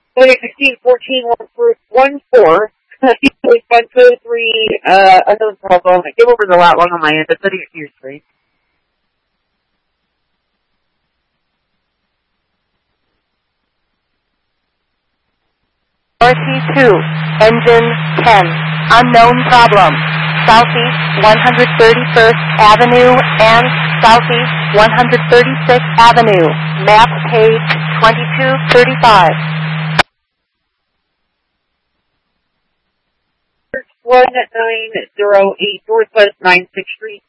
1614 143 unknown telephone. I came over the lat long on my end, but setting it to your screen. RC2, engine 10, unknown problem. Southeast 131st Avenue and Southeast 136th Avenue. Map page 2235. 1908 Northwest 96th Street.